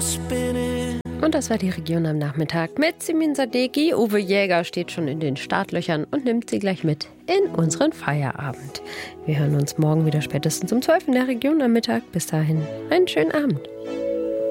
Und das war die Region am Nachmittag mit Simin Sadeghi. Uwe Jäger steht schon in den Startlöchern und nimmt sie gleich mit in unseren Feierabend. Wir hören uns morgen wieder spätestens um 12 in der Region am Mittag. Bis dahin, einen schönen Abend.